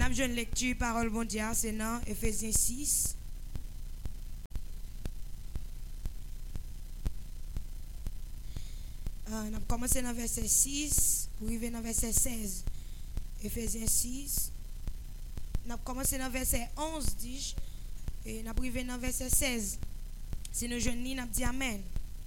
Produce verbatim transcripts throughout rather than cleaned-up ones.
N'a une lecture parole bon Dieu, c'est dans Ephésiens six. Euh, on a commencé dans verset six pour arriver dans verset seize. Ephésiens six. On a commencé dans verset onze, dis et on a arrivé dans verset seize. Si nous jeunes, on a dit Amen.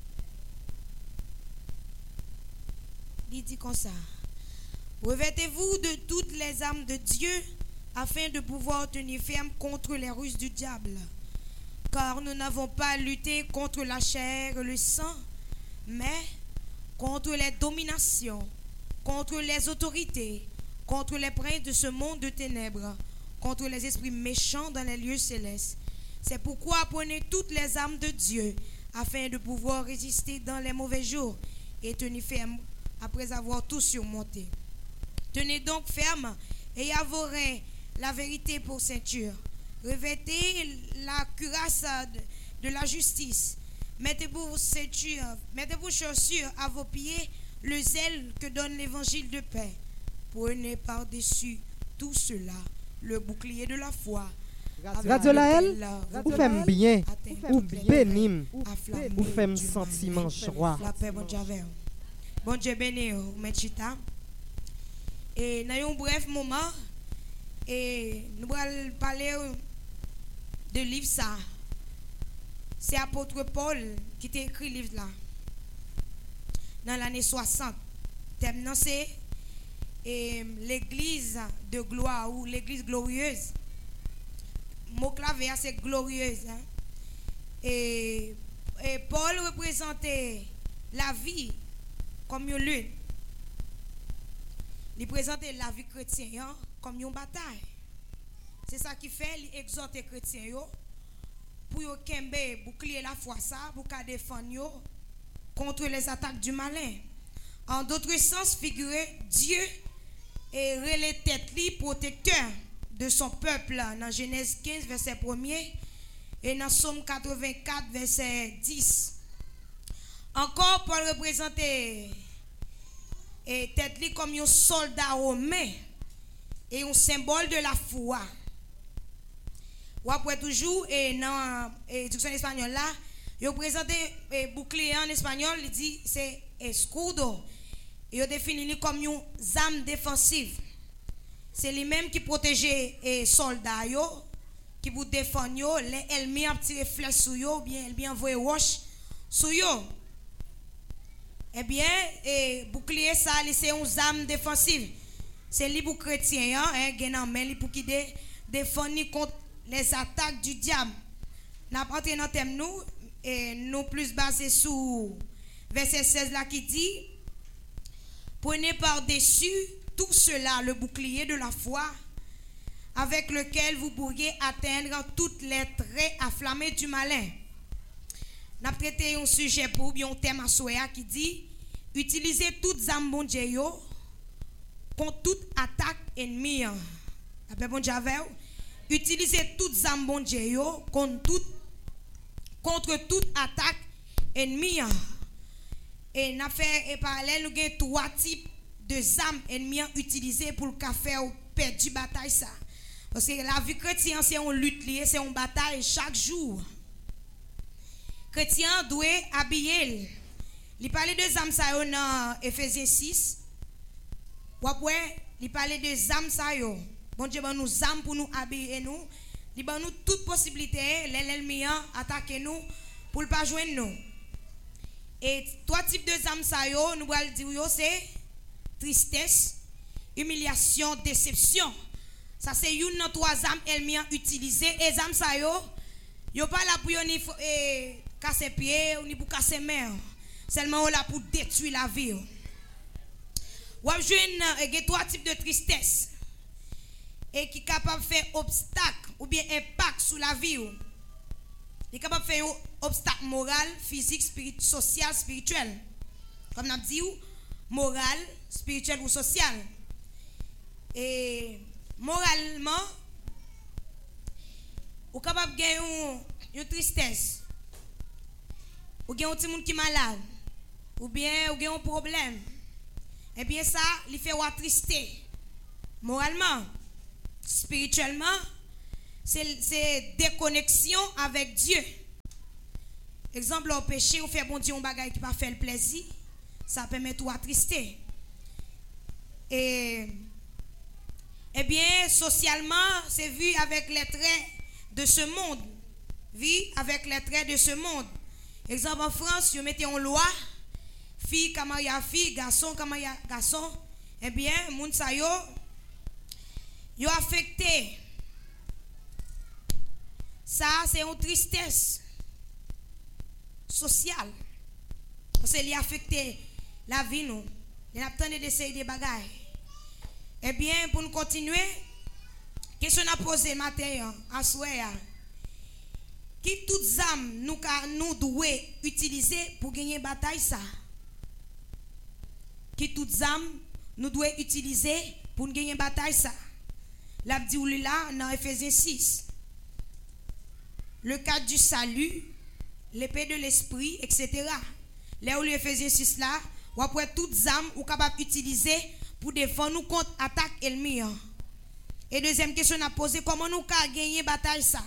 Il dit comme ça. Revêtez-vous de toutes les armes de Dieu afin de pouvoir tenir ferme contre les ruses du diable. Car nous n'avons pas à lutter contre la chair et le sang, mais contre les dominations, contre les autorités, contre les princes de ce monde de ténèbres, contre les esprits méchants dans les lieux célestes. C'est pourquoi prenez toutes les armes de Dieu afin de pouvoir résister dans les mauvais jours et tenir ferme après avoir tout surmonté. Tenez donc ferme et à vos reins la vérité pour ceinture. Revêtez la cuirasse de, de la justice. Mettez-vous ceinture, mettez-vous chaussures à vos pieds, le zèle que donne l'évangile de paix. Prenez par-dessus tout cela le bouclier de la foi. Radio Laël, ou femme bien, ou bénim, ou femme sentiment joie. La paix, bon Dieu, bon Dieu béni, Mechita. Et dans un bref moment, et nous allons parler de livre ça. C'est l'apôtre Paul qui a écrit le livre là. Dans l'année soixante. Thème c'est l'église de gloire ou l'église glorieuse. Mot clavé c'est glorieuse. Hein? Et, et Paul représentait la vie comme une lune. Il présentait la vie chrétienne hein, comme une bataille. C'est ça qui fait, il exhorte les chrétiens yo, pour yo kembe bouclier la foi ça, pour qu'à défendre yo contre les attaques du malin. En d'autres sens, figurez, Dieu est relé tête li protecteur de son peuple dans Genèse quinze verset premier et dans Somme quatre-vingt-quatre verset dix. Encore Paul représentait et tête li comme un soldat romain et un symbole de la foi. Ou après toujours et dans traduction espagnole là, il présenté bouclier en espagnol, il dit c'est escudo. Il définit comme une arme défensive. C'est lui-même qui protégeait les soldats yo, qui vous défend yo, les ennemis a tiré flèche sur yo, ou bien bien envoyé roche sur yo. Eh bien, et bouclier ça, c'est une arme défensive. C'est lui pour chrétien, hein, hein, mais pour qui défendre contre les attaques du diable. Nous avons entré dans le thème nous, et nous plus basé sur verset seize là qui dit prenez par-dessus tout cela le bouclier de la foi avec lequel vous pourriez atteindre toutes les traits afflammés du malin. Nous avons traité un sujet pour bien un thème à Soya qui dit utilisez toutes armes bon Dieu contre toute attaque ennemie. Après bon Dieu utilisez toutes armes bon Dieu contre toute contre toute attaque ennemie. Et nous avons fait parallèle, nous avons trois types de armes ennemies utilisées pour le faire perdre du bataille ça. Parce que la vie chrétienne c'est une lutte liée, c'est une bataille chaque jour. Chrétien doit habiller. Il parlait de armes ça dans Ephésiens six. Ou après, il parlait de armes ça yo. Bon Dieu ben nous armes pour nous habiller nous. Il ben nous toute possibilité l'ennemi attaquer nous pour pas joindre nous. Et trois types de armes ça yo, nous allons dire yo c'est tristesse, humiliation, déception. Ça c'est une de trois armes ennemies utilisées et armes ça yo, yo pas là pour ni eh, casser pied ou ni pour casser main. Seulement là pour détruire la vie. Ou avez trois types de tristesse et qui est capable de faire obstacle ou bien impact sur la vie. Il est capable de faire un obstacle moral, physique, spirituel, social, spirituel. Comme on a dit, moral, spirituel ou social. Et moralement, vous êtes capable de gagner une tristesse. Ou bien un petit monde qui est malade. Ou bien vous avez un problème. Et bien ça, il fait ou attrister. Moralement. spirituellement, c'est déconnexion avec Dieu. Exemple, au péché, ou fait bon Dieu un bagage qui pas fait le plaisir, ça permet tout attrister. Et eh bien, socialement, c'est vu avec les traits de ce monde. Vie avec les traits de ce monde. Exemple, en France, vous mettez en loi, fille comme il y a fille, garçon comme il y a garçon. Eh bien, moun sa yo, yo affecté. Ça, c'est une tristesse sociale. Parce qu'il a affecté la vie, nous. Il a besoin d'essayer des bagages. Eh bien, pour nous continuer, question à poser matin, à souhait, qui toutes âmes nous, nous devons utiliser pour gagner une bataille ça? Qui toutes âmes nous devons utiliser pour gagner une bataille ça? La dit là dans Ephésiens six. Le cadre du salut, l'épée de l'esprit, et cetera. Là où l'Ephésiens six là, ou après toutes âmes ou capable d'utiliser pour défendre nous contre attaque ennemie. Et deuxième question à poser, comment nous pouvons gagner bataille ça?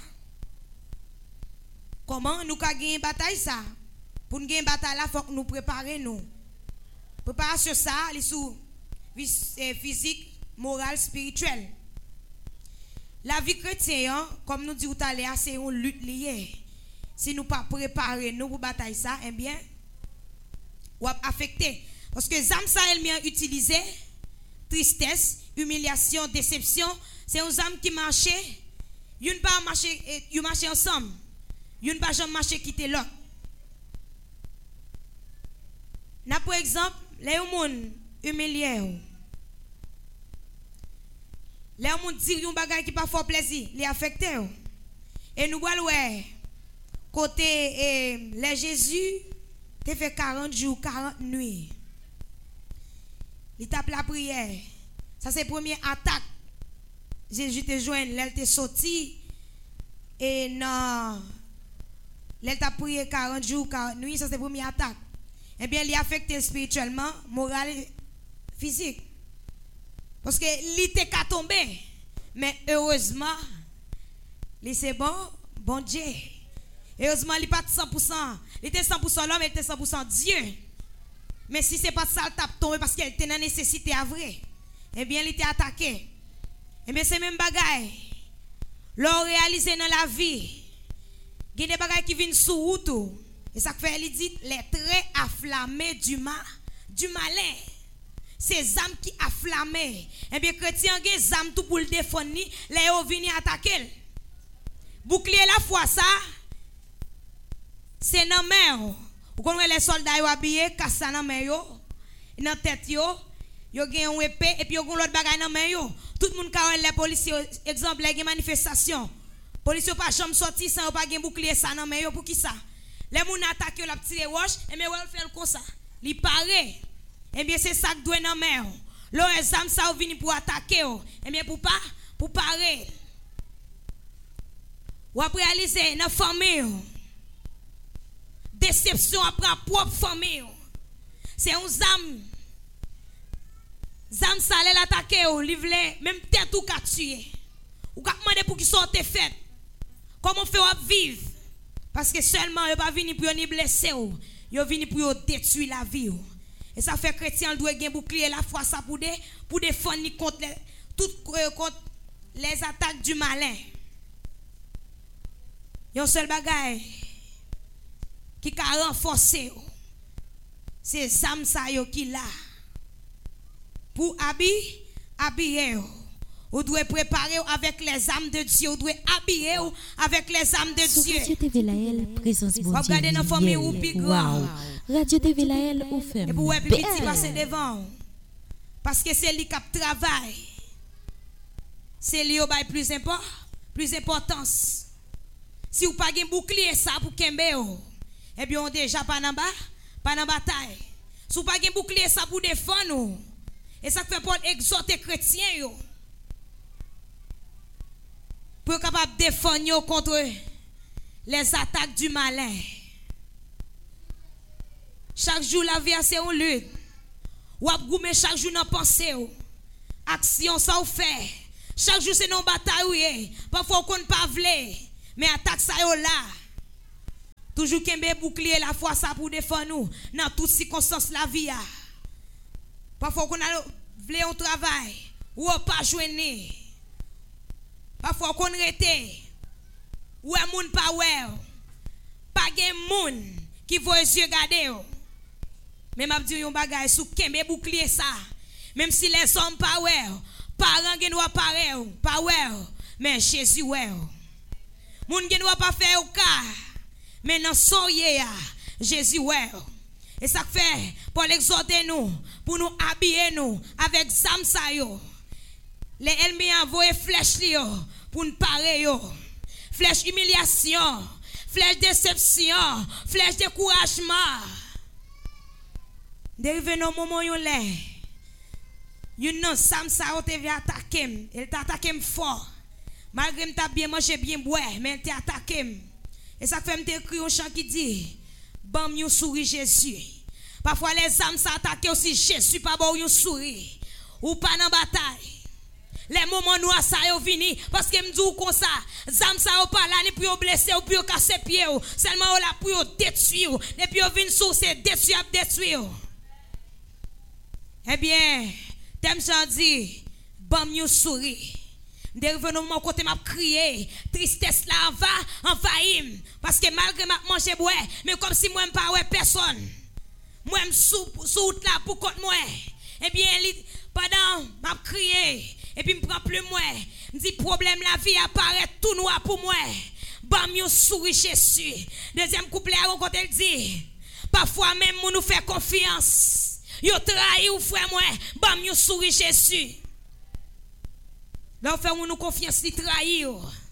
Comment nous pouvons gagner bataille ça? Pour nous gagner bataille là, il faut que nous préparions nous. Préparation ça, les sous physique, morale, spirituelle. La vie chrétienne, comme nous dit tout à l'heure, c'est une lutte liée. Si nous ne pas préparer nous pour bataille ça, eh bien, ou affecté. Parce que zam ça elle bien utilisé, tristesse, humiliation, déception, c'est un âme qui marchait, une pas marcher, ils marchent ensemble, une pas jamais marcher quitter l'autre. Na par exemple, les gens humiliés, les gens disent un bagage qui pas fort plaisir, les affecté. Et nous voyons côté eh, les Jésus, tu fait quarante jours, quarante nuits. Il tape la prière. Ça c'est la première attaque. Jésus te joint, elle te sorti. Et non. Elle t'a prié quarante jours, quarante nuits. Ça c'est la première attaque. Eh bien, il est affecté spirituellement, moral, physique. Parce que il était qu'à tomber. Mais heureusement, c'est bon, bon Dieu. Heureusement, il n'est pas cent pour cent. Il était cent pour cent l'homme, il était cent pour cent Dieu. Mais si ce n'est pas ça, il tape tombé parce qu'il était dans la nécessité à vrai. Eh bien, il était attaqué. Eh bien, c'est même bagaille. L'on réalise dans la vie. Il y a des bagailles qui viennent sous route. Et ça fait, il dit, les traits afflammés du mal, du malin. Ces âmes qui afflammées. Eh bien, chrétien, il y a des âmes tout pour le défendre. Les gens viennent attaquer. Bouclier la foi, ça. C'est dans la main. Vous connaissez les soldats qui habillés, cassent dans la main. Dans la tête, ils ont une épée et puis ils ont l'autre bagaille dans la main. Tout le monde qui a les policiers, exemple, les manifestations. Les policiers pas jamais sorti sans pas un bouclier ça dans la main. Pour qui ça? Les gens attaquent, ils ont tiré roche, et bien ils font comme ça. Ils paraît. Eh bien, c'est ça qui doit dans la main. Les âmes ça viennent pour attaquer. Eh bien, pour pas, pour parer. Ou après réaliser dans la famille. Déception après la propre famille. C'est un âme. Zam ça allait l'attaquer ou livre même tête ou qu'a tuer. Ou qu'a demander pour qu'ils sortent fait. Comment faire vivre? Parce que seulement il pas venir pour ni blesser ou, il vient pour détruire la vie. Et ça fait chrétien doit gagner bouclier la foi ça pour pour défendre contre les toutes contre les attaques du malin. Yon seul bagay qui a renforcé c'est zam sa yo qui là pour habiller habiller vous devez préparer avec les âmes de Dieu vous devez habiller avec les âmes de Dieu. Radio T V Lael présence bon Dieu. Regardez dans famille ou plus grand. Radio T V Lael ou fait. Et pour ouais petit passer devant parce que c'est lui qui travaille. C'est lui au bail plus important, plus importance. Si vous pas un bouclier ça pour kembe eh bien on déjà pas dans bas, pas dans bataille. Si vous pas un bouclier ça pour défendre et ça fait Paul exhorter chrétiens yo pour capable défendre contre les attaques du malin. Chaque jour la vie c'est une lutte. Ou ap goumer chaque jour dans pensée. Action ça ou fait. Chaque jour c'est nos batailles. Parfois on ne pas vle. Mais attaque ça yo là. Toujours qu'un bouclier la foi ça pour défendre nous dans toutes circonstances la vie. Parfois qu'on a vle un travail ou pas joindre. Parfois qu'on rete ou un moun pas ouais. Pas gen moun qui voit les yeux garder. Mais m'a dit yon bagay sou kembe bouclier ça. Même si les hommes pas ouais, parents gen doit pareil, pas ouais, mais Jésus ouais. Moun gen doit pas faire au cas. Mais dans son yé Jésus ouais. Et ça fait pour l'exhorter nous, pour nous habiller nous avec zam sa yo. Les ennemis envoyé flèche li yo pour nous parer yo. Flèche humiliation, flèche déception, flèche découragement. Dérivé dans moment yon lè. Yon non sam sa yo te vient attaquer, elle t'a attaqué fort. Malgré m'ta bien manger bien boire, mais elle t'a attaqué. Et ça fait m'te écrit un chant qui dit bam yon souris Jésus. Parfois les âmes s'attaquent aussi Jésus pas bon yon souris ou pas dans bataille. Les moments noirs ça yo vini parce que m'dou comme ça, zam ça yo pas là ni pour blesser ou pour casser pied seulement là pour détruire depuis yo vinn sous c'est détruire détruire. Eh bien, t'aimes ça dit bam yon souris. Dérivé dans mon côté m'a crié, tristesse là va envahir parce que malgré m'a manger boire, mais comme si moi pas ouais personne. Moi sous sous là pour contre moi. Eh bien pendant m'a crié et puis me prend plus moi. Me dit problème la vie apparaît tout noir pour moi. Bam yo souris Jésus. Deuxième couplet à côté elle dit parfois même nous fait confiance. Yo trahi ou frère moi, bam yo souris Jésus. Là, on fait nous confiance, li trahir.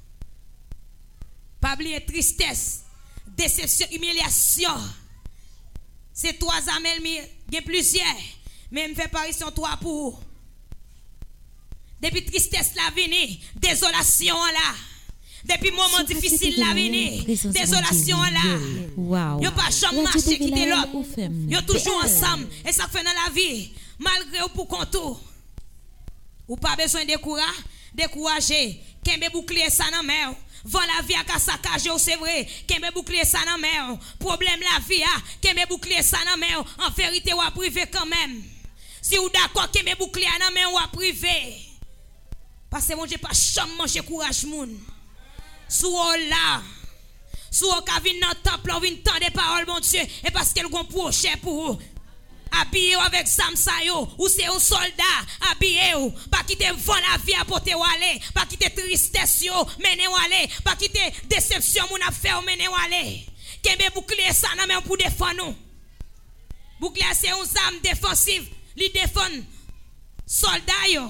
Pas oublier tristesse, déception, humiliation. C'est trois amels, il y a plusieurs. Mais je fais apparition trois pour. Depuis tristesse la vini, désolation là. Depuis moment difficile la vini, désolation là. Wow. Yo pas jamais marché quitter l'autre. Yo toujours ensemble et ça fait dans la vie malgré ou pour contour. Ou pas besoin de courage. Décourager, kembe bouclier ça nan main. Vend la vie à saccager, c'est vrai. Kembe bouclier ça nan main. Problème la vie a, kembe bouclier ça nan main. En vérité ou à privé quand même. Si ou d'accord kembe bouclier nan main ou à privé. Parce que mon Dieu pas jamais manger courage moun. Sou là. Sou ka vinn dans temple, vinn tendre parole bon Dieu et parce qu'elle gon projet pour vous. Habillez avec Sam Sayo, ou c'est un soldat, habillez ou, pas quitter vent la vie à porter ou aller, pas quitter tristesse yo, mener ou aller, pas quitter déception moun a fait ou mener ou aller. Kembe bouclier ça nan men pour défendre nous. Bouclier c'est une arme défensive, li défend soldat yo.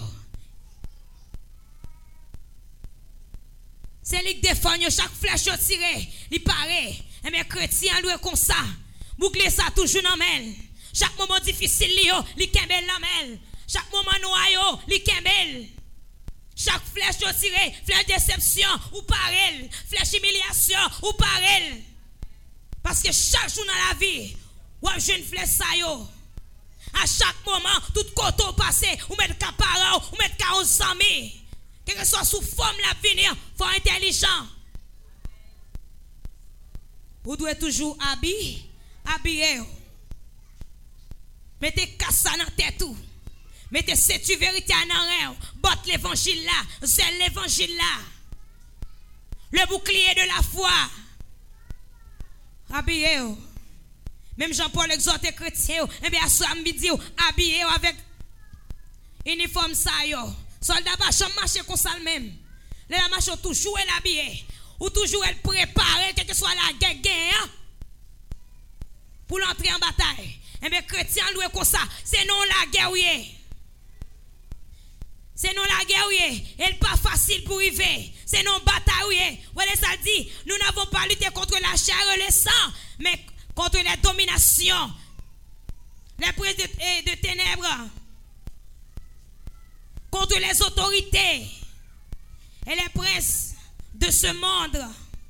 C'est lui qui défend yo, chaque flèche yo tiré, li paraît, et mes chrétiens loué comme ça. Bouclier ça toujours nan men. Chaque moment difficile, li yo, li kembel la mel. Chaque moment noir yo, li kembel. Chaque flèche yo tiré, flèche déception ou parel, flèche humiliation ou parel. Parce que chaque jour dans la vie, ou a jeune flèche sa yo. À chaque moment, tout côté passé, ou mettre capara, ou mettre quarante amis. Quel que soit sous forme la venir, faut intelligent. Vous devez toujours habiller, habiller. Mettez casse dans tête tout. Mettez cette vérité en arrière. Botte l'évangile là. C'est l'évangile là. Le bouclier de la foi. Habillez-vous. Même Jean-Paul exhorte les chrétiens. Et bien, à ce midi, habillez-vous avec uniforme ça yo. Soldat pas jamais marcher comme ça même. Les marche toujours l'habiller. Ou toujours elle préparer quelle que soit la guerre pour l'entrer en bataille. Et bien, chrétien loué comme ça, c'est non la guerre. C'est non la guerre. Elle n'est pas facile pour arriver. C'est non bataille. Voilà ça dit, nous n'avons pas lutté contre la chair et le sang, mais contre les dominations, les princes de, de ténèbres, contre les autorités et les princes de ce monde.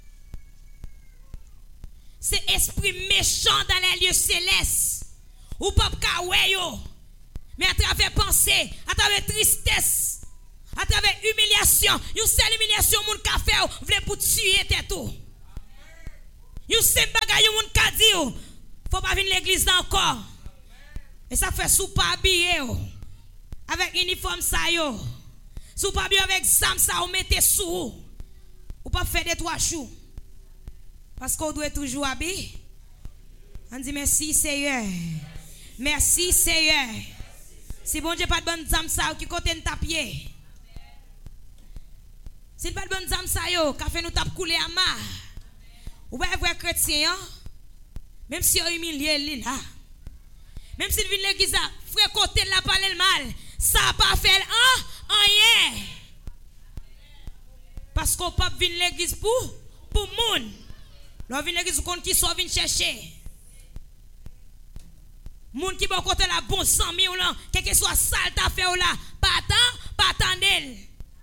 C'est esprit méchant dans les lieux célestes. Ou pas yo, mais à travers pensée, à travers tristesse, à travers humiliation. humiliation, une seule humiliation moun ka fait vle pour tuer tête tout. Une seule bagaille moun ka di ou, faut pas venir l'église encore. Et ça fait sou pas habillé avec uniforme ça yo. Sou pas bien avec zam ça ou mettez sous. Ou pas faire des trois choux. Parce qu'on doit toujours habiller. On dit merci Seigneur. Merci Seigneur. Si bon Dieu pas de bonne zam ça qui côté nous tapier. Si pas de bonne zam ça yo, ka fait nous tap couler à mar. Ou pas vrai chrétien, même si on humilié lui là. Même s'il vient l'église là, frère côté la parler le mal, ça pas fait un rien. Parce qu'on pas venir l'église pour pour moun. L'on vient l'église pour qui soit vient chercher. Moun qui bon côté la bon cent mille là, quel que soit sale ta fait là, pas tant, pas attendre.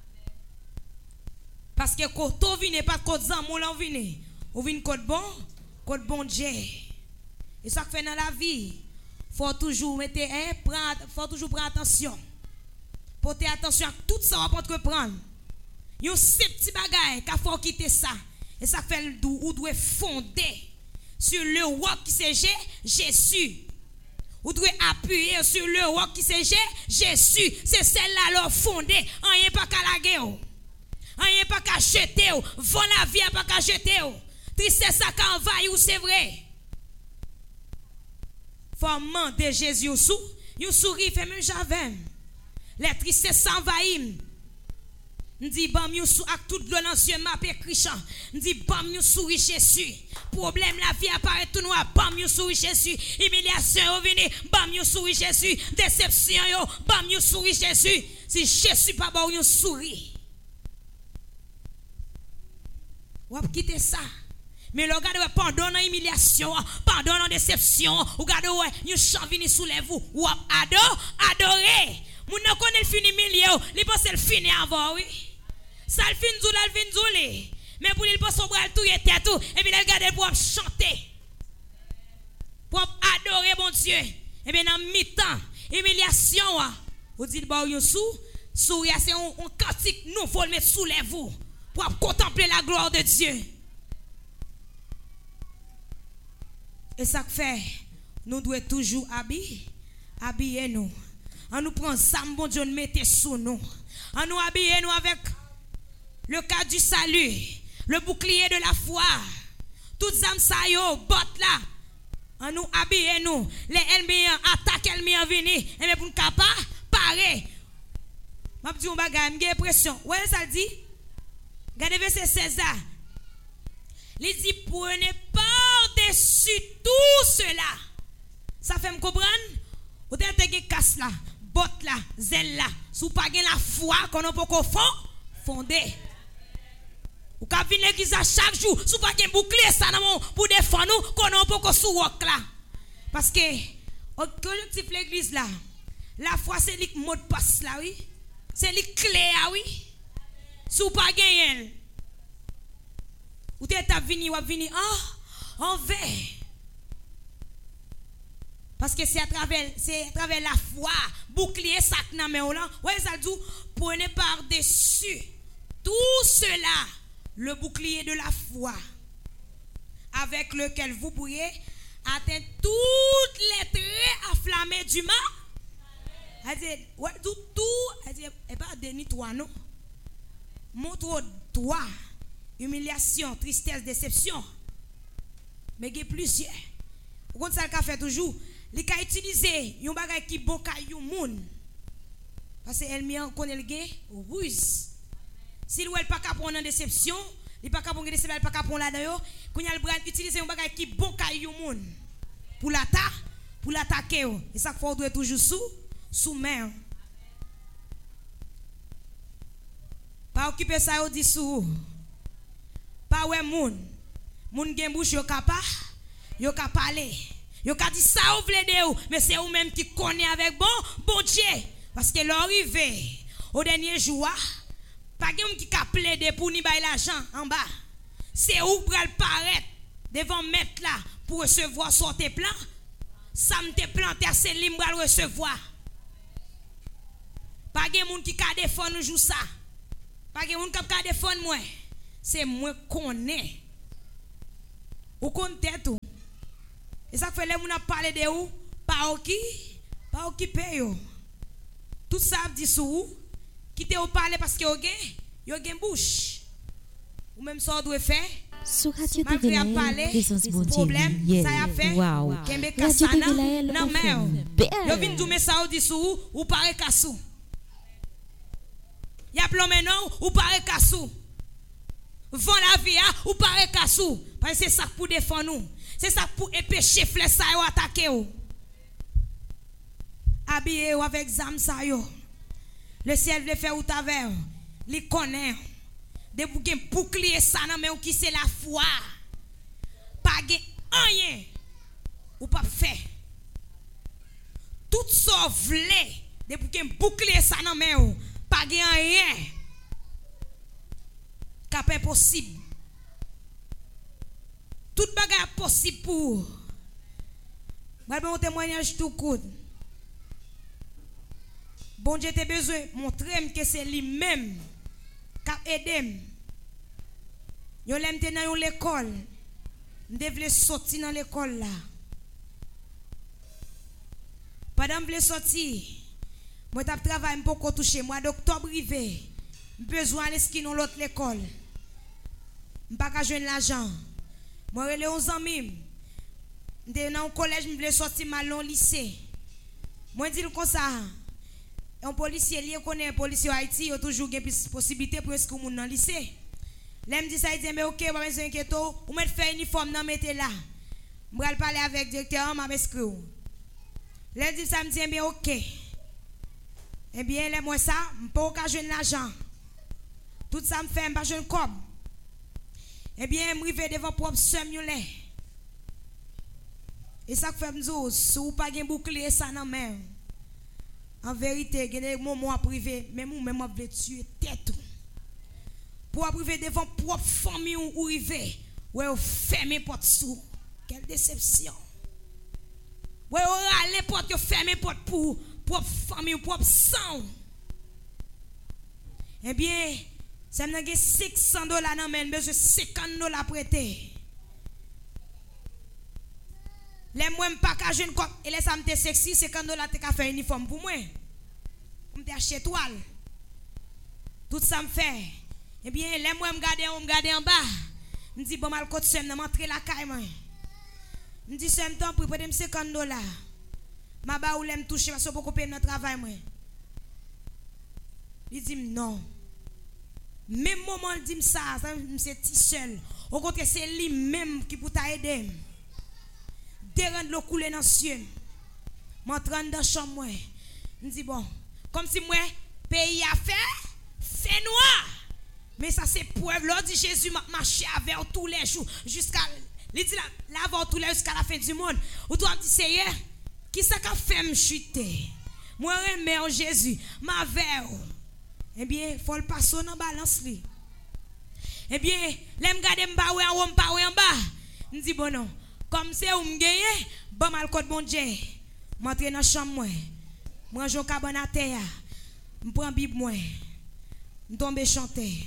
Parce que quand on vient pas côté zam là vient. On vient côté bon, côté bon Dieu. Et ça fait dans la vie, faut toujours mettre hein, prendre, faut toujours prendre attention. Porter attention à tout ça on peut prendre. Yon ces petits bagages qu'a faut quitter ça. Et ça fait ou doit fonder sur le roc qui c'est Jésus. Ou doit appuyer sur le roc qui c'est Jésus. C'est celle-là leur fondé. Rien pas qu'à la guerre. Rien pas qu'à jeter. Vent la vie pas qu'à jeter. Tristesse ça qu'a envahi ou c'est vrai. Faut de Jésus sous. Yon sourit fait même j'avais. Les tristesses s'envahissent. Ndi bam you sou ak tout l'eau dans yeux m'a Christian. Ndi bam you souris Jésus. Problème la vie apparaît tout noir, bam you souris Jésus. Humiliation yo vini, bam you souris Jésus. Déception yo, bam you souris Jésus. Si Jésus pas ba you souris. Ou ap quitter ça. Mais le gars de pardon dans humiliation, pardon dans déception, ou gars de ouais, you chant vini soulève vous, ou ap adore, adorer. Moun nan connaît le fini milieu, li pense le fini avant oui. Ça le fin zou la le fin zou li. Mais pour il pense au bras tout et tout et puis il regarde pour chanter. Pour adorer mon Dieu. Et bien dans mi-temps, humiliation ou dit ba yo sou, sourire c'est un cantique nous faut le mettre sous les vous pour contempler la gloire de Dieu. Et ça fait nous devons toujours habiller habiller nous. On nous prend ça, bon Dieu, nous mettez sous nous. On nous habille nous avec le cadre du salut, le bouclier de la foi. Toutes âmes ça yo, bottes là. On nous habille nous. Les ennemis attaquent ennemis en venir. Et mais pour nous capable parer. M'a dit on bagay, m'gè pression. Ouais ça dit. Regardez verset seize. Il dit prenez par-dessus tout cela. Ça fait me comprendre? Ou t'es te casse là. Bot là, zèle là, sous pas la foi qu'on a pas fondé. Ou ka vinn l'église chaque jour, sous pas gen bouclier ça pour défendre nous qu'on a pas sous roc là. Parce que au collectif l'église là, la foi c'est le mot de passe là oui. C'est le clé là oui. Sous pas gen ou t'es ta vini ou vini ah en verre. Parce que c'est à travers c'est à travers la foi, bouclier sac nan men là. Ouais ça dit prenez par-dessus tout cela le bouclier de la foi avec lequel vous pourriez atteindre toutes les traits enflammés du mal. Elle dit ouais tout tout elle dit et pas déni toi non. Montre toi humiliation, tristesse, déception. Mais il y a plusieurs. Vous ça qu'a fait toujours li ka utiliser yon bagay ki bon ka yon moun parce que elle mi connaît le gain ruse si elle pas ka prendre en déception il pas ka prendre déception elle pas ka prendre là-dedans yo kounya le bral utiliser yon bagay ki bon ka yon moun pour l'attaque pour l'attaquer et ça faut doit toujours sous sous main pas occuper ça yo dit sous pas ouais moun moun gen bouche yo ka pa yo ka parler. Yo ka dit ça ou vle de ou, mais c'est ou même qui connaît avec bon bon Dieu parce que l'arrivée au dernier jour pas quelqu'un qui ka plaider pour ni bay l'argent en bas. C'est ou pral paraître devant mettre là pour recevoir son tes plans. Ça me te planté c'est li m'bral recevoir. Pas quelqu'un qui ka défendre nous jour ça. Pas que moun k'ap ka défendre moi. C'est moi connais. Ou connais tout. Et ça fait les moun a parlé de ou pas qui pas occupé yo. Tout ça dit sou qui te ou parler parce que yo gen yo gen bouche. Ou même ça doit faire. Sur Radio T V Laël, présence bon problème Dieu. ça y a fait. Wow. Kembe Radio T V kasana Laël, nan on fait men. belle. Yo vinn doumer ça ou dit sou ou pare kassou. Y a plombé non ou pare kassou. Vend la vie ou pare kassou. Parce que c'est ça pour défendre nous. C'est ça pour empêcher flèche ça ou attaquer ou. Habillé ou avec zam ça yo. Le ciel veut faire ou tavers. Li connaît. De vous gen bouclier ça nan mais qui c'est la foi. Pas gen rien ou pas fait. Tout ça vle de vous gen bouclier ça nan mais ou pas gen rien. Cap impossible. Tout bagage possible pour. Moi ben un témoignage tout court. Bon Dieu te besoin montrer que c'est lui même qui a aidé. Yo l'aime te dans l'école. M'devle sortir dans l'école là. Pendant m'vle sortir, moi t'a travail m'poko toucher mois d'octobre rivé. Besoin aller ski dans l'autre l'école. M'pas ka joindre l'argent. Moi relé onze ans mim. M'te dans collège m'vle sortir mal au lycée. Moi dis comme ça. Un policier lié connaît un policier Haïti, il a toujours une possibilité pour est-ce que moun dans lycée. L'aime dit ça il dit mais OK, pas besoin inquiéter ou mettre faire uniforme dans mettre là. M'bral parler avec directeur m'a escrit. L'aime dit ça me dit mais OK. Eh bien les moi ça, m'pas ka joindre l'argent. Tout ça me fait m'pas joindre cob. Eh bien m'rivé devant propre somme yo lè. Et ça fait m'dou sou pas gen bouclier ça nan main. En vérité, il y a des moments privés, même ou même veut tuer tête. Pour priver devant propre famille ou rivé, ouais ou fermer porte sous. Quelle déception. Ouais ou râler porte fermer porte pour propre famille ou propre sang. Eh bien, ça me donne six cents dollars dans men, besoin cinquante dollars prêter. Les moi pas ka jeune comme et les ça me sexy cinquante dollars te ka faire uniforme pour moi. On te acheter toile. Tout ça me fait. Eh bien les moi me garder on me garder en bas. Me dit bon mal côté sem n'a m'entrer la caille moi. Me dit sem temps pour prendre cinquante dollars. Ma ba ou l'aime toucher parce que beaucoup payer notre travail moi. Il dit non. Même moment il dit ça, ça c'est tout seul. Au contraire c'est lui même qui pour t'aider. De rendre l'eau couler dans le ciel. M'entraîne dans la chambre moi. Me dit bon, comme si moi pays a fait, fait noir. Mais ça c'est preuve là dit Jésus m'a marché avec tous les jours jusqu'à il dit là avant tous les jusqu'à la fin du monde. Ou toi dit Seigneur, qui ça qu'a fait me chuter? Moi remet en Jésus, ma verre. Eh bien, faut le passer dans balance li. Eh bien, l'aime garder m'pa ou en m'pa ou en bas. Me dit bon non. Comme c'est où m'gagne, bon mal code bon Dieu. M'entre dans chambre moi. Mange un cabane à terre. M'prend bible moi. M'tombe chanter.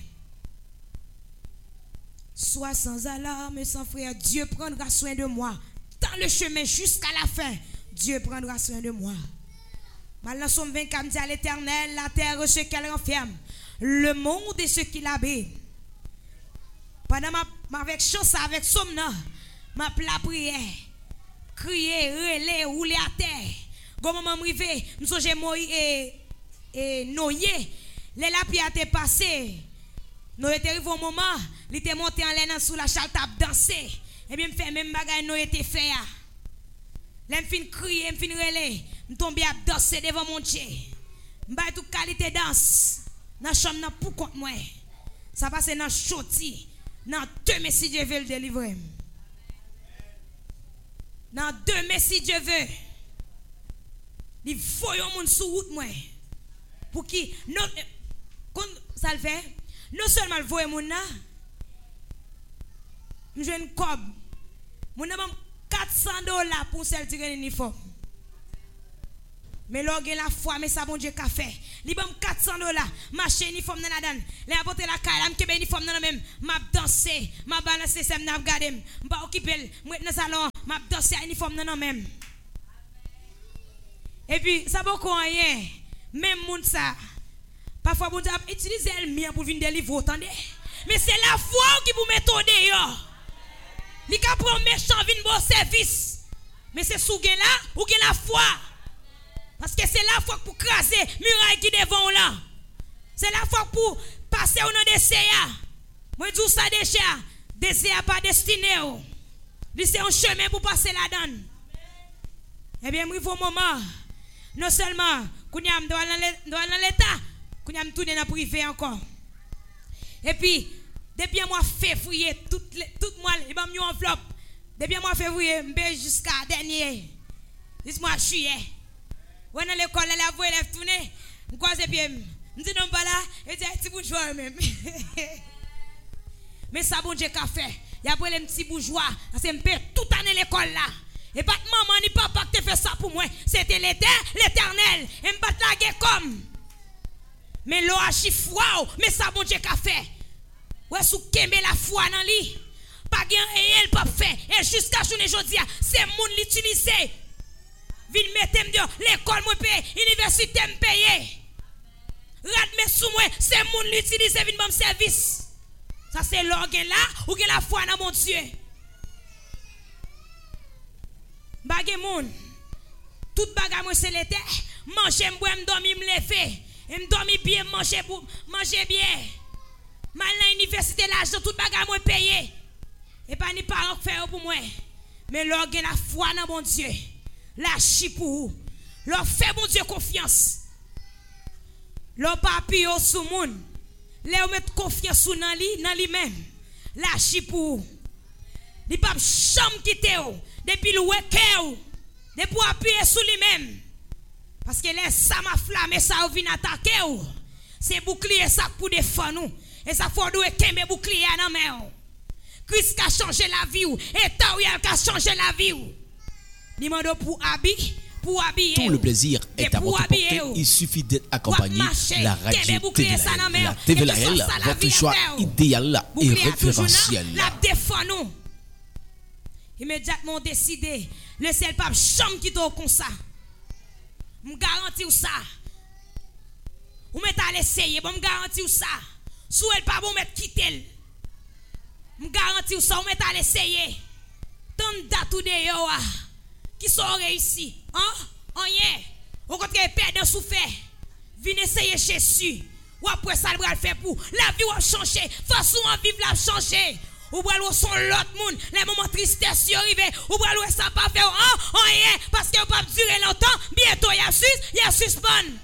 Sois sans alarme, sans frère, Dieu prendra soin de moi. Dans le chemin jusqu'à la fin, Dieu prendra soin de moi. Maintenant, somme vingt-quatre dit à l'Éternel, la terre ce qu'elle renferme, le monde et ce qu'il habite. Pendant ma avec chance avec somme non. Ma pla prière, crier, relais, rouler à terre. Quand maman m'rivé, m'songe Moïse et et Noé, les la pierre était passé. Noé était arrivé au moment, il était monté en l'air sous la chale tap danser. Et bien me fait même bagay Noé était fait. L'aime fin crier, me fin relais, me tomber à danser devant mon Dieu. M'bay toute qualité danse. Dans chambre nan pour compte moi. Ça passe dans choti. Dans deux mais si Dieu veut le délivrer. Dans deux mais si Dieu veut. Il faut un monde sous route moi. Pour qui non quand ça le fait, non seulement le voyer mon là. Je une cob. Mon n'a quatre cents dollars pour celle tirer uniforme. Mais là, la foi, mais ça, bon Dieu, qu'a fait. Li bam quatre cents dollars, marché uniforme dans la donne. Les apporter la caille, m'ke ben uniforme dans la même. M'a danser, m'a balancer, ça m'a regarder, m'a occuper, moi dans salon, m'a danser uniforme dans la même. Et puis, ça beaucoup rien. Même moun ça. Parfois, bon Dieu, utilise elle mien pour venir délivrer, attendez. Mais c'est la foi qui vous met au dehors. Li ka prend méchant vin bon service. Mais c'est sous là ou gen la foi. Parce que c'est la foi pour craser muraille qui devant là. C'est la foi pour passer au nom de C A. Moi dis ça déjà, D C A pas destiné. C'est un chemin pour passer la donne. Eh bien, il faut un moment. Non seulement Kounyam doit dans l'état, Kounyam tourner dans privé encore. Et puis depuis moi février tout tout mois, il m'a mis en enveloppe. Depuis moi février, jusqu'à dernier. Jusqu'à juillet. Ouais dans l'école, elle a voulu élève tourner, me croise pied. Me dit non pas là, et dit petit bourgeois même. Mais ça bon Dieu qu'a fait. Il a pris les petits bourgeois, parce que me paye toute année l'école là. Et pas maman ni papa qui te fait ça pour moi, c'était l'Éternel. Et me battre la guerre comme. Mais l'eau a chiffre, mais ça bon Dieu qu'a fait. Ouais sous kembe la foi dans lui. Pas gain et elle pas fait. Et jusqu'à journée aujourd'hui, c'est moun l'utiliser. Vin mettre m'dire l'école moi paye, université me paye. Rad me sous moi, c'est moun l'utiliser vin bon service. Ça c'est l'organe là ou que la foi dans mon Dieu. Bagay moun. Tout bagay moi c'est l'été. Manger m'boire m'dormir m'lever. Et m'dormir bien manger pour manger bien. Mal dans l'université l'argent tout bagay moi payer. Et pas ni parents faire pour moi. Mais l'organe la foi dans mon Dieu. Lâche pour vous. Leur fait mon Dieu confiance. Leur papi au sous moun. Leur mettre confiance dans lui, dans lui-même. Lâche pour vous. Li pas chambre quitter ou depuis le week-end. Depuis appuyer sur lui-même. Parce que les ça m'a flammé ça vient attaquer ou. C'est bouclier ça pour défendre nous. Et ça faut doué kembe bouclier dans main. Christ a changé la vie ou et ta ou il a changé la vie ou. Demande pour habiller, pour habiller. Tout le plaisir est à votre portée. Il suffit d'être accompagné. La radio T V L, la T V L, votre choix idéal et référentiel. La défend nous. Immédiatement décidé, le seul pape chambre qui t'o comme ça. Me garantis ça. Ou met à l'essayer, bon me garantis ça. Sou elle pas bon mettre quitter. Me garantis ça, ou met à l'essayer. Tant datou de yo a. Qui sont réussi, hein? Rien. Au contraire, perdre souffert. Venez essayer Jésus. Ou après ça, le faire pour la vie va changer. Façon à vivre la changer. Ou bralou son l'autre monde, les moments tristesse y arrivé, ou bralou ça pas faire hein? Rien parce que pas durer longtemps, bientôt il y a sus, il y a suspend.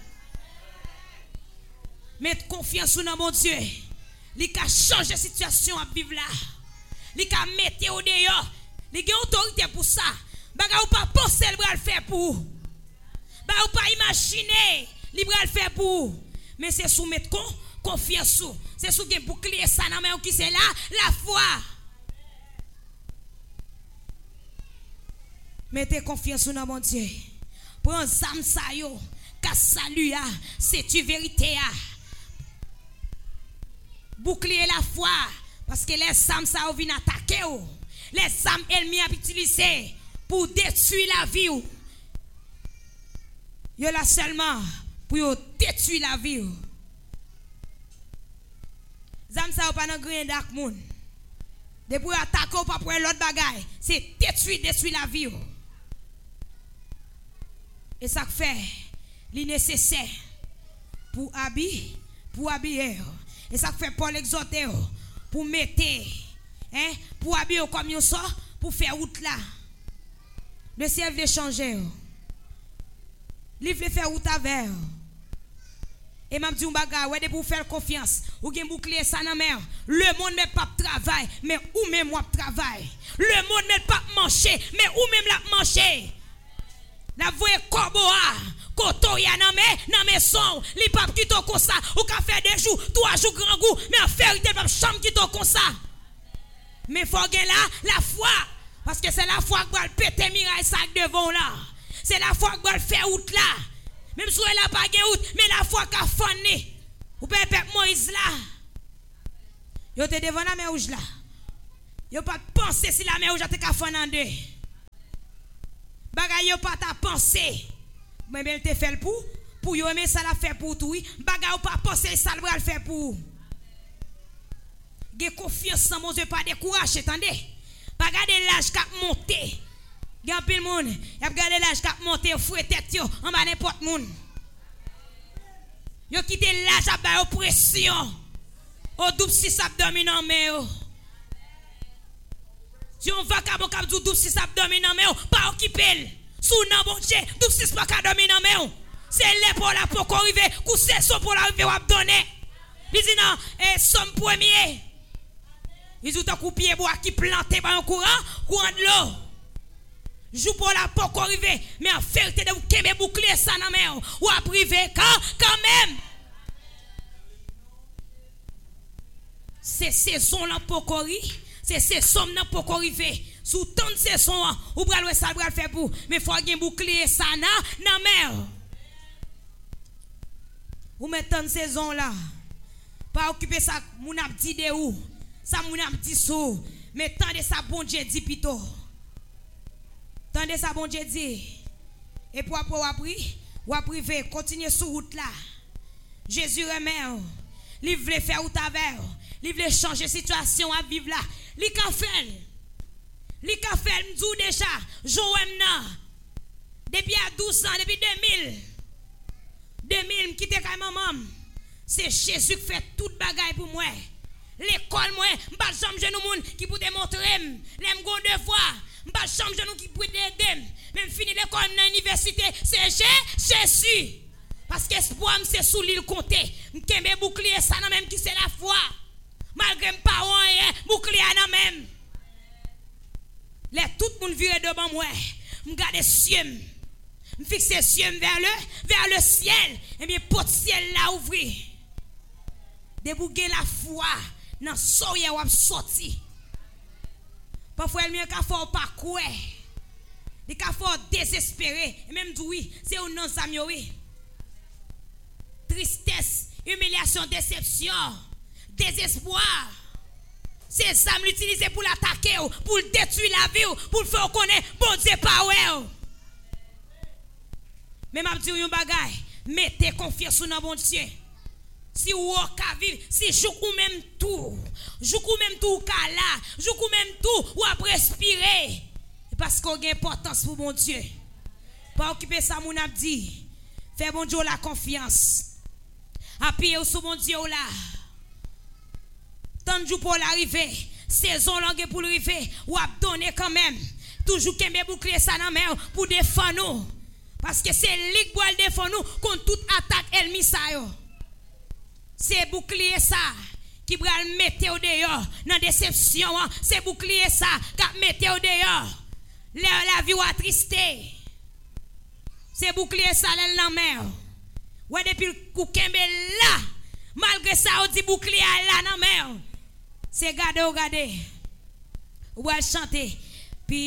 Mettre confiance dans mon Dieu. Li ka changer situation à vivre là. Li ka mettre au dehors. Li gen autorité pour ça. Baga ou pas penser le bral faire pour. Baga ou pas imaginer li bral faire pour. Mais c'est soumettre con confiance sous. C'est sous gen bouclier ça nan men qui c'est là la foi. Mettez confiance dans mon Dieu. Prends zam sa yo, ka salut a, c'est tu vérité a. Bouclier la foi parce que les zam sa vinn attaquer ou. Les zam ennemis a utilisé pour détruire la vie ou. Yo là seulement pour détruire la vie ou. Zam sa ou pas nan grand dak moun. De pour attaquer ou pas pour l'autre bagaille, c'est détruire détruire la vie ou. Et ça fait li nécessaire pour habiller, pour habiller. Et ça fait Paul exhorter pour mettre hein, pour habiller comme yo ça pour faire route là. Le ciel veut changer. Li veut faire route avec. Et m'a dit un bagage ouais de pour faire confiance ou gen bouclier ça nan mer. Le monde met pas travail mais ou même moi travail. Le monde met pas manger mais ou même la manger. La voye corboa koto ya nan mer nan maison li pas qui to comme ça ou ka faire des jours trois jours grand goût mais en vérité pas chambre qui to comme ça. Mais faut gen là la foi parce que c'est la foi qui va péter miraille ça devant là. C'est la foi qui va faire route là. Même si elle a pas de route, mais la foi qu'a fanné. Ou peut peuple Moïse là. Yo te devant la mer rouge là. Yo pas penser si la mer rouge a te qu'a fanné en deux. Bagay yo pas ta penser. Mais elle te fait pour pour yo aimer ça la fait pour tout. Bagay yo pas penser ça le va faire pour. Ge confiance en mon Dieu, pas décourager, attendez. Pas garder l'âge qui a monté. Gen pile moun, y a garder l'âge qui a monté, fouet tête yo en bas n'importe moun. Yo quitté l'âge à ba oppression. Au double six abdomen en main yo. Si on va ka bon ka double six abdomen en main yo, pas occuper. Sous nan bon Dieu, double six pas ka dormir en main yo. C'est là pour la pour arriver, couser son pour arriver ou abdonner. Ils dit non, et somme premier. Ils ont un coup pied bois qui planté par un courant, courant de l'eau. Joue pour la pour arriver, mais en fait de vous kembe bouclier ça dans main ou à privé quand quand même. C'est saison là pour arriver, c'est saison là pour arriver. Sous tant de saison ou bral ça bral faire pour, mais faut gen bouclier ça dans dans main. Ou met tant de saison là. Pas occuper ça mon ap dit de ou. Ça mon ap dit sou, mais tendez ça bon Dieu dit pito. Tendez ça bon Dieu dit. Et pour après ou appris, ou privé, continuer sur route là. Jésus remet, il veut faire ou tavers, il veut changer situation à vivre là. Li ka fait. Li ka fait m'dou déjà, Joël nan. Depuis à douze ans, depuis deux mille. deux mille m'quitte kay maman. C'est Jésus qui fait toute bagaille pour moi. L'école moi, m'pas jamais genou moun qui pour démontrer, l'aime gon deux fois, m'pas jamais genou qui pour aider. Même fini l'école dans l'université, c'est Jésus. Parce que espoir c'est sous l'île compté. M'kembe bouclier ça nan même qui c'est la foi. Malgré m'pas rien, bouclier nan même. Les tout moun vire devant moi, m'garde ciel. M'fixe ciel vers le vers le ciel et bien porte ciel là ouvrir. Débouguer la foi dans soye ou sorti. Parfois elle mieux qu'a fort pas quoi. Il qu'a fort désespéré et même dit oui, c'est un non ami oui. Tristesse, humiliation, déception, désespoir. C'est ça l'utiliser pour l'attaquer, pour détruire la vie, pour le faire connaître bon Dieu pas ouais. Mais m'a dit un bagay, mettez confiance dans bon Dieu. Si ou ka vivre, si jou ou même tout, jou ou même tout ka là, jou ou même tout ou à respirer. Parce qu'on a importance pour mon Dieu. Pas occuper ça mon a dit. Fais bon Dieu la confiance. Appuyez sur mon Dieu là. Tant de jours pour l'arrivée, saison longue pour l'arrivée, ou à donner quand même. Toujours qu'un bouclier ça dans main pour défendre nous. Parce que c'est lui qui doit défendre nous contre toute attaque ennemi ça yo. C'est bouclier ça qui va le mettre au dehors dans déception. C'est bouclier ça qui va mettre au dehors. La, la vie va trister. C'est bouclier ça dans la mer. Ouais depuis le coup kembe là, malgré ça on dit bouclier là dans la mer. C'est garder ou garder. Ou va chanter